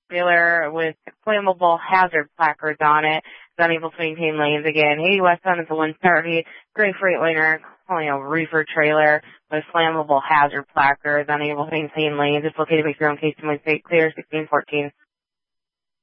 trailer with flammable hazard placards on it. Is unable to maintain lanes again. 80 westbound is a 130. Gray Freightliner, reefer trailer with flammable hazard placards. Unable to maintain lanes. It's located at your own case in State Clear, 1614.